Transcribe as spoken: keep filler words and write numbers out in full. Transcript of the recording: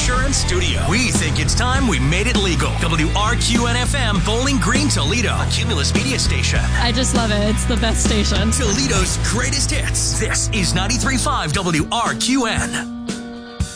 Insurance Studio. We think it's time we made it legal. W R Q N F M, Bowling Green, Toledo. A Cumulus Media Station. I just love it. It's the best station. Toledo's greatest hits. This is ninety-three point five W R Q N.